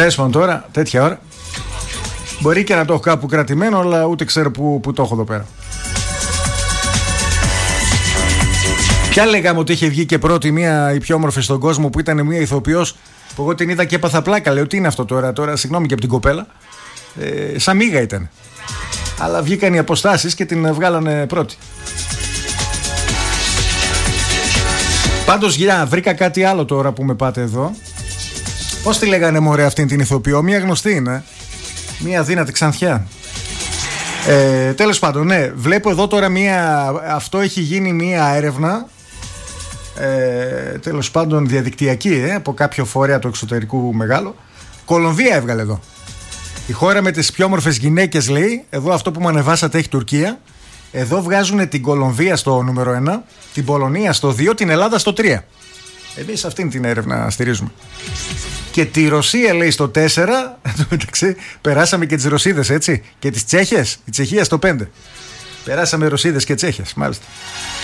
Τέλος πάντων, τώρα, τέτοια ώρα. Μπορεί και να το έχω κάπου κρατημένο, αλλά ούτε ξέρω που το έχω εδώ πέρα. Ποια λέγαμε ότι είχε βγει και πρώτη η πιο όμορφη στον κόσμο, που ήταν μια ηθοποιός που εγώ την είδα και έπαθα πλάκα. Λέω, τι είναι αυτό τώρα, συγγνώμη και από την κοπέλα. Σαν μίγα ήταν. Αλλά βγήκαν οι αποστάσεις και την βγάλανε πρώτη. Πάντως, βρήκα κάτι άλλο τώρα που με πάτε εδώ. Πώς τη λέγανε μωρέ αυτήν την ηθοποιό? Μια γνωστή είναι. Μια δύνατη ξανθιά. Τέλος πάντων, ναι. Βλέπω εδώ τώρα αυτό έχει γίνει μια έρευνα. Τέλος πάντων διαδικτυακή, από κάποιο φορέα του εξωτερικού μεγάλο. Κολομβία έβγαλε εδώ. Η χώρα με τις πιο όμορφες γυναίκες, λέει. Εδώ αυτό που μου ανεβάσατε έχει Τουρκία. Εδώ βγάζουν την Κολομβία στο νούμερο 1, την Πολωνία στο 2, την Ελλάδα στο 3. Εμείς αυτήν την έρευνα στηρίζουμε. Και τη Ρωσία, λέει, στο 4. Εντάξει, περάσαμε και τις Ρωσίδες, έτσι. Και τις Τσέχες, η Τσεχία στο 5. Περάσαμε Ρωσίδες και Τσέχες, μάλιστα.